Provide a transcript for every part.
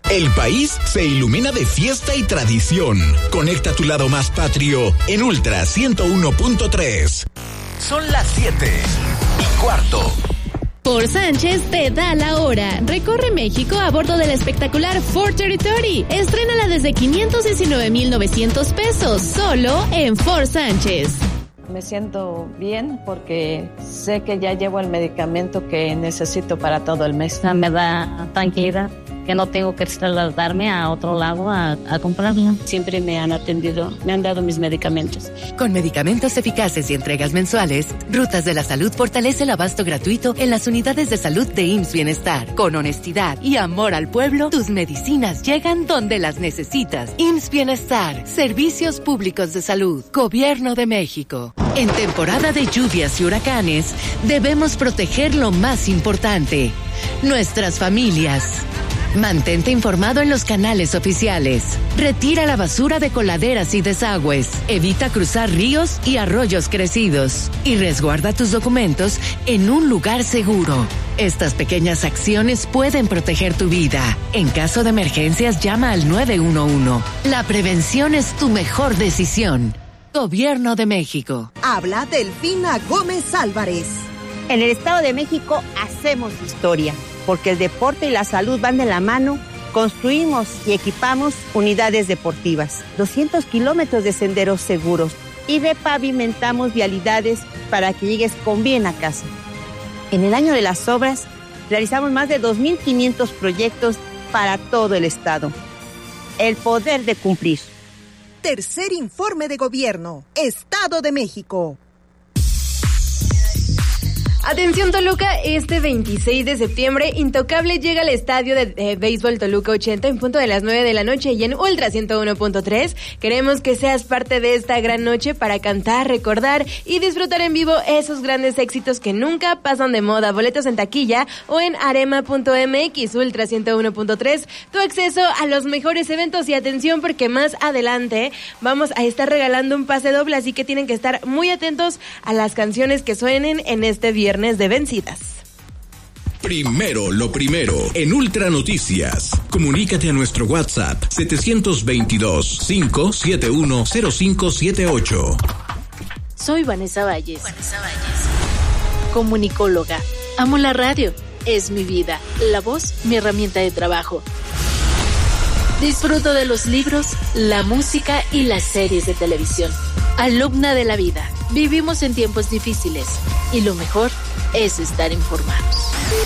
El país se ilumina de fiesta y tradición. Conecta tu lado más patrio en Ultra 101.3. Son las 7:15. Ford Sánchez te da la hora. Recorre México a bordo del espectacular Ford Territory. Estrénala desde 519,900 pesos, solo en Ford Sánchez. Me siento bien porque sé que ya llevo el medicamento que necesito para todo el mes. Me da tranquilidad que no tengo que trasladarme a otro lado a comprarlo. Siempre me han atendido, me han dado mis medicamentos. Con medicamentos eficaces y entregas mensuales, Rutas de la Salud fortalece el abasto gratuito en las unidades de salud de IMSS Bienestar. Con honestidad y amor al pueblo, tus medicinas llegan donde las necesitas. IMSS Bienestar, Servicios Públicos de Salud, Gobierno de México. En temporada de lluvias y huracanes, debemos proteger lo más importante: nuestras familias. Mantente informado en los canales oficiales. Retira la basura de coladeras y desagües. Evita cruzar ríos y arroyos crecidos. Y resguarda tus documentos en un lugar seguro. Estas pequeñas acciones pueden proteger tu vida. En caso de emergencias, llama al 911. La prevención es tu mejor decisión. Gobierno de México. Habla Delfina Gómez Álvarez. En el Estado de México hacemos historia, porque el deporte y la salud van de la mano. Construimos y equipamos unidades deportivas, 200 kilómetros de senderos seguros y repavimentamos vialidades para que llegues con bien a casa. En el año de las obras, realizamos más de 2,500 proyectos para todo el Estado. El poder de cumplir. Tercer informe de gobierno, Estado de México. Atención Toluca, este 26 de septiembre, Intocable llega al estadio de béisbol Toluca 80 en punto de las 9 de la noche y en Ultra 101.3. Queremos que seas parte de esta gran noche para cantar, recordar y disfrutar en vivo esos grandes éxitos que nunca pasan de moda. Boletos en taquilla o en arema.mx. Ultra 101.3, tu acceso a los mejores eventos. Y atención porque más adelante vamos a estar regalando un pase doble, así que tienen que estar muy atentos a las canciones que suenen en este viernes de vencidas. Primero lo primero en Ultra Noticias. Comunícate a nuestro WhatsApp 722-571-0578. Soy Vanessa Valles. Comunicóloga. Amo la radio. Es mi vida. La voz, mi herramienta de trabajo. Disfruto de los libros, la música y las series de televisión. Alumna de la vida. Vivimos en tiempos difíciles y lo mejor es estar informados.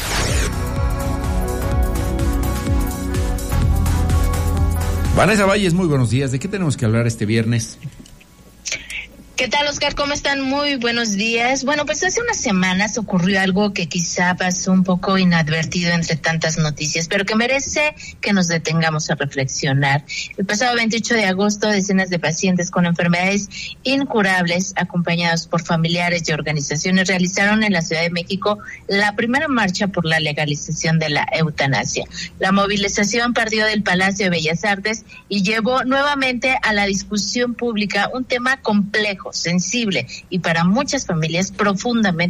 Vanessa Valles, muy buenos días. ¿De qué tenemos que hablar este viernes? ¿Qué tal, Oscar? ¿Cómo están? Muy buenos días. Bueno, pues hace unas semanas ocurrió algo que quizá pasó un poco inadvertido entre tantas noticias, pero que merece que nos detengamos a reflexionar. El pasado 28 de agosto, decenas de pacientes con enfermedades incurables, acompañados por familiares y organizaciones, realizaron en la Ciudad de México la primera marcha por la legalización de la eutanasia. La movilización partió del Palacio de Bellas Artes y llevó nuevamente a la discusión pública un tema complejo, sensible y para muchas familias profundamente